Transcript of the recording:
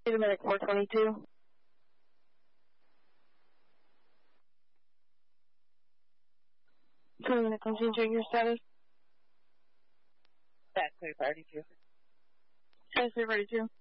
Medic 422. Medic, continue your status. That's 332. That's 332.